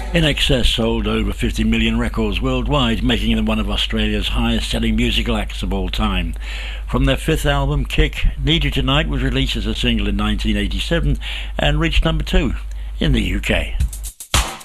INXS sold over 50 million records worldwide, making them one of Australia's highest-selling musical acts of all time. From their fifth album, Kick, Need You Tonight was released as a single in 1987 and reached number 2 in the UK.